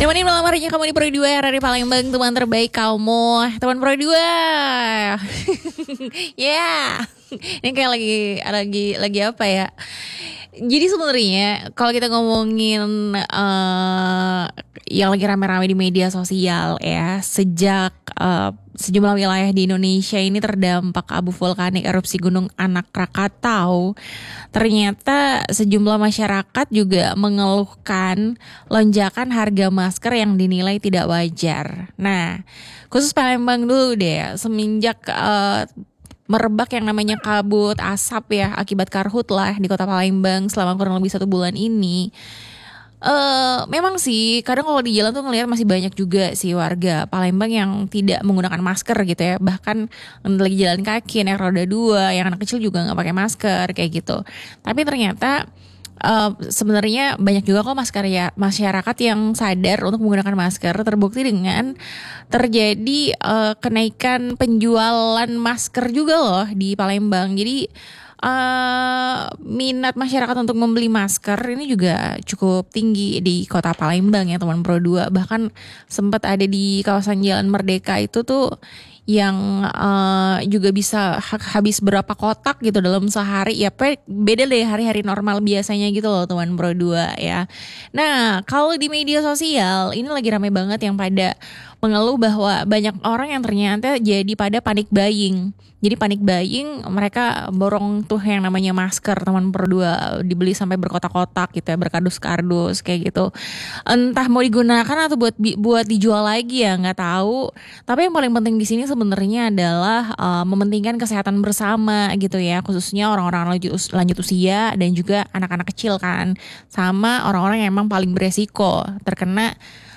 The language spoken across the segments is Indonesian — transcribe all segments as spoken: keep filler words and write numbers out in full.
Nemenin malam harinya kamu di Pro dua, hari Palembang, teman terbaik kamu, teman Pro dua. Ya, ini kayak lagi lagi lagi apa ya? Jadi sebenarnya kalau kita ngomongin uh, yang lagi rame-rame di media sosial ya, sejak uh, sejumlah wilayah di Indonesia ini terdampak abu vulkanik erupsi Gunung Anak Krakatau, ternyata sejumlah masyarakat juga mengeluhkan lonjakan harga masker yang dinilai tidak wajar. Nah, khusus Palembang dulu deh, semenjak uh, merebak yang namanya kabut asap ya akibat karhutlah di kota Palembang selama kurang lebih satu bulan ini. Uh, memang sih kadang kalau di jalan tuh ngelihat masih banyak juga sih warga Palembang yang tidak menggunakan masker gitu ya. Bahkan lagi jalan kaki naik roda dua, yang anak kecil juga nggak pakai masker kayak gitu. Tapi ternyata Uh, sebenarnya banyak juga kok masker ya, masyarakat yang sadar untuk menggunakan masker. Terbukti dengan terjadi uh, kenaikan penjualan masker juga loh di Palembang. Jadi uh, minat masyarakat untuk membeli masker ini juga cukup tinggi di kota Palembang ya teman Pro dua. Bahkan sempat ada di kawasan Jalan Merdeka itu tuh yang uh, juga bisa habis berapa kotak gitu dalam sehari ya. Beda deh hari-hari normal biasanya gitu loh teman Pro dua ya. Nah kalau di media sosial ini lagi ramai banget yang pada mengeluh bahwa banyak orang yang ternyata jadi pada panic buying. Jadi panic buying, mereka borong tuh yang namanya masker teman Pro dua, dibeli sampai berkotak-kotak gitu ya, berkardus-kardus kayak gitu. Entah mau digunakan atau buat buat dijual lagi ya, nggak tahu. Tapi yang paling penting di sini sebenarnya adalah uh, mementingkan kesehatan bersama gitu ya, khususnya orang-orang lanjut, lanjut usia dan juga anak-anak kecil kan, sama orang-orang yang emang paling beresiko terkena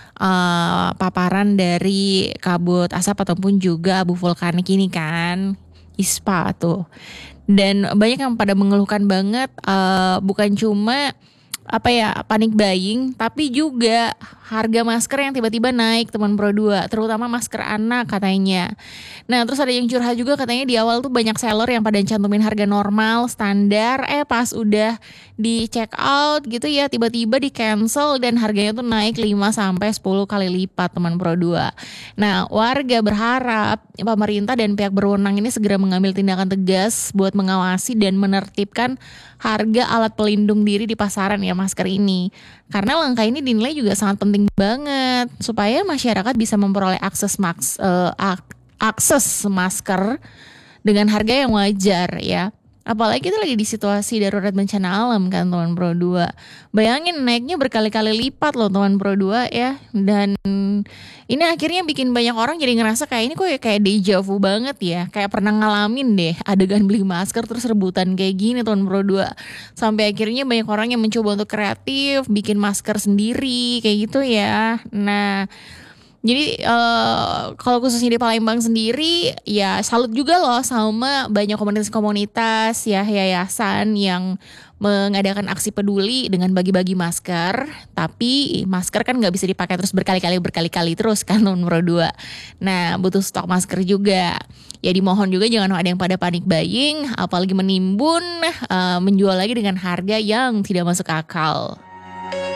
uh, paparan dari kabut asap ataupun juga abu vulkanik ini kan. I S P A tuh. Dan banyak yang pada mengeluhkan banget uh, bukan cuma apa ya panic buying, tapi juga harga masker yang tiba-tiba naik teman Pro dua, terutama masker anak katanya. Nah terus ada yang curhat juga katanya di awal tuh banyak seller yang pada cantumin harga normal standar, eh pas udah di check out gitu ya tiba-tiba di cancel dan harganya tuh naik lima sampai sepuluh kali lipat teman Pro dua. Nah warga berharap pemerintah dan pihak berwenang ini segera mengambil tindakan tegas buat mengawasi dan menertibkan harga alat pelindung diri di pasaran ya masker ini. Karena langkah ini dinilai juga sangat penting banget supaya masyarakat bisa memperoleh akses maks, uh, ak- akses masker dengan harga yang wajar ya. Apalagi kita lagi di situasi darurat bencana alam kan teman Pro dua. Bayangin naiknya berkali-kali lipat loh teman Pro dua ya. Dan ini akhirnya bikin banyak orang jadi ngerasa kayak ini kok ya kayak deja vu banget ya. Kayak pernah ngalamin deh adegan beli masker terus rebutan kayak gini teman Pro dua. Sampai akhirnya banyak orang yang mencoba untuk kreatif, bikin masker sendiri kayak gitu ya. Nah jadi uh, kalau khususnya di Palembang sendiri ya salut juga loh sama banyak komunitas-komunitas ya yayasan yang mengadakan aksi peduli dengan bagi-bagi masker. Tapi masker kan gak bisa dipakai terus berkali-kali berkali-kali terus kan nomor dua. Nah butuh stok masker juga. Ya dimohon juga jangan ada yang pada panik buying, apalagi menimbun uh, menjual lagi dengan harga yang tidak masuk akal.